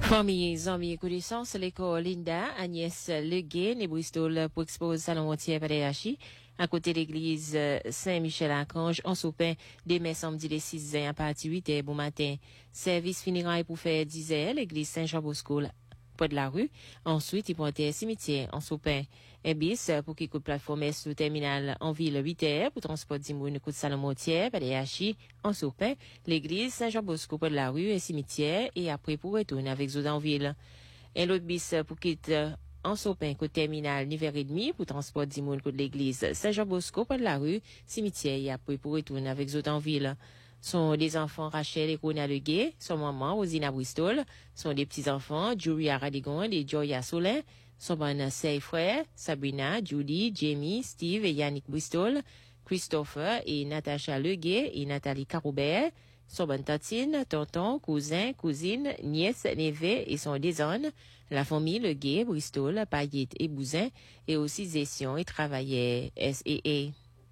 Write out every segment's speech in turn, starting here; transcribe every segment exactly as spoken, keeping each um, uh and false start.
Famille, amis et connaissances, l'école Linda, Agnès Leguet, né Bristol, pour exposer salon entier par H I, à côté de l'église Saint-Michel-Archange, en soupin, demain samedi les six heures à partir de huit heures bon matin. Service finira pour faire dix heures, l'église Saint-Jean-Bosco, près de la rue. Ensuite, il pointait cimetière en soupin. Et bis, pour qu'il coûte plateforme S au terminal en ville huit heures, pour transport d'Imoun, coûte Salon-Montier, par les H I, en soupin, l'église Saint-Jean-Bosco, près de la rue, et cimetière, et après pour retourner avec Zodanville. Et l'autre bis, pour quitter en soupin, coûte terminal neuf heures trente, pour transport d'Imoun, coûte l'église Saint-Jean-Bosco, près de la rue, cimetière, et après pour retourner avec Zodanville. Sont des enfants Rachel et Rona Leguet, son maman Rosina Bristol, sont des petits-enfants Julia Radigon et Joya Solin, son bonne sœur frère Sabrina, Judy, Jamie, Steve et Yannick Bristol, Christopher et Natasha Leguet et Nathalie Caroubert, son bonne tatine, tonton, cousin, cousine, nièce, neveu et son déshonne, la famille Leguet, Bristol, Payette et Bouzin, et aussi gestion et travaillait S A A.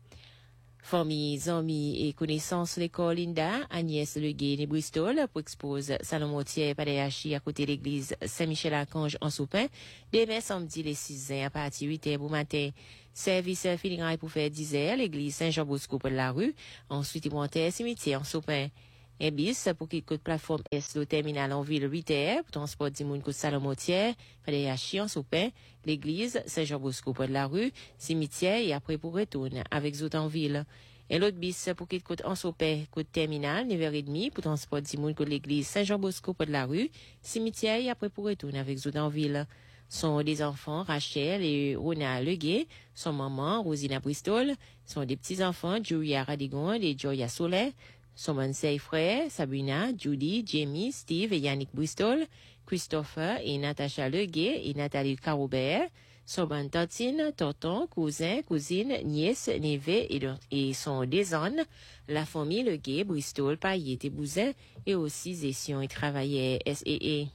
Famille, amis et connaissances l'école Linda, Agnès Leguet de Bristol, pour expose Salon Montier par les H I à côté de l'église Saint-Michel-Archange en soupin, demain samedi les six heures à partir de huit heures bon matin. Service finira pour faire dix heures, l'église Saint-Jean-Bosco pour la rue, ensuite ils montent cimetière en soupin. Un bis pour qu'il coûte plateforme S le terminal en ville huit heures, pour transport d'Imoun coûte Salon Montier, par les H I en soupin, l'église Saint-Jean-Bosco pour la rue, cimetière et après pour retourner avec Zout en ville. Et l'autre bis pour qu'il coûte en soupin, coûte terminal neuf heures trente, pour transport d'Imoun coûte l'église Saint-Jean-Bosco pour la rue, cimetière et après pour retourner avec Zout en ville. Sont des enfants Rachel et Rona Leguet, son maman Rosina Bristol, sont des petits-enfants Julia Radigon et Joya Soler, son bon sœur frère, Sabrina, Judy, Jamie, Steve et Yannick Bristol, Christopher et Natasha Leguet et Nathalie Caroubert, son bon tatine, tonton, cousin, cousine, nièce, neveu et, et son déshonne, la famille Leguet, Bristol, Payette et Bouzin, et aussi gestion et travaillait S A A.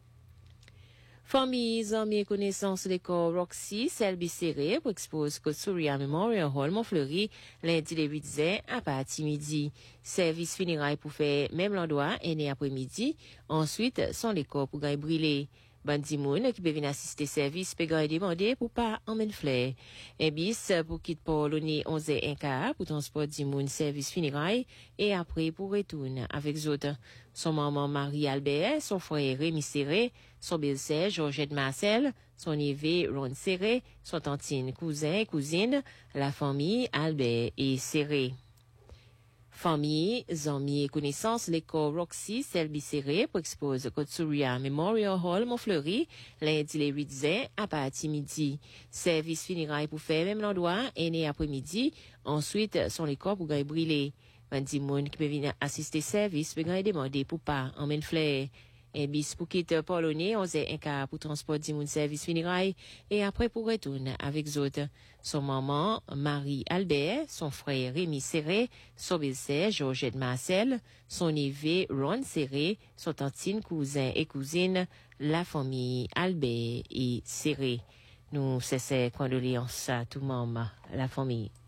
Famille, amis et connaissances l'école Roxy, Selby Serré, pour expose Côte Souria Memorial Hall, Montfleury, lundi les huit heures à partir midi. Service funérailles pour faire même l'endroit, et après-midi. Ensuite, son l'école pour gagner brûler. Bandimoun qui peut venir assister service peut gagner demander pour pas emmener flair. Un bis pour quitter Polonais onze heures un quart pour transport d'Imoun service funérailles et après pour retourner avec autres. Son maman Marie Albert, son frère Rémi Serré, son belle-sœur Georgette Marcel, son neveu Ron Serré, son tantine cousin et cousine, la famille Albert et Serré. Famille, amis et connaissances, l'école Roxy, Selby Serré, pour expose Côte Souria Memorial Hall, Montfleury, lundi les huit heures à partir midi. Service funérailles pour faire même l'endroit, et après-midi. Ensuite, son l'école pour gagner brûler. Bandi moun qui peut venir assister service, peut gagner demander pour pas emmener flair. Un bis pour quitter Polonais, onze heures un quart pour transport d'Imoun service funérailles et après pour retourner avec autres. Son maman, Marie Albert, son frère Rémi Serré, son belle-sœur Georgette Marcel, son neveu Ron Serré, son tantine cousin et cousine, la famille Albert et Serré. Nous cessons condoléances à tout le monde, la famille.